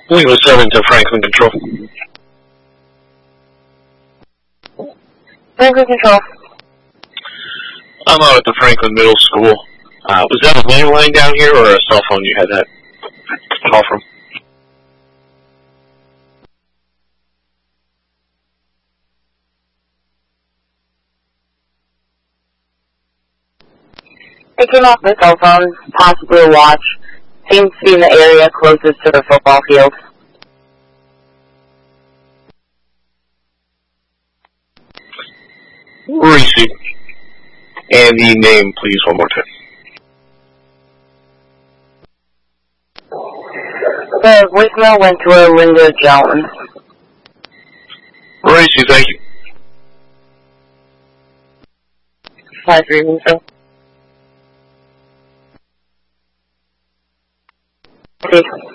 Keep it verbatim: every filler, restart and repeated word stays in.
Lima seven to Franklin Control. Franklin Control. I'm out at the Franklin Middle School. Uh, was that a landline down here or a cell phone you had that call from? It came off the cell phone, possibly a watch. Seems to be in the area closest to the football field. Reese. And the name, please, one more time. The voicemail went to a Linda Jones. Reese, thank you. Five three one zero. Okay.